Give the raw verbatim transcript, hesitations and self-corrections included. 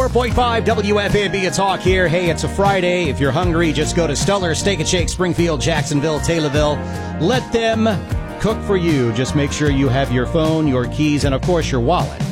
four point five W F A B, it's Hawk here. Hey, it's a Friday. If you're hungry, just go to Stellar Steak and Shake, Springfield, Jacksonville, Taylorville. Let them cook for you. Just make sure you have your phone, your keys, and, of course, your wallet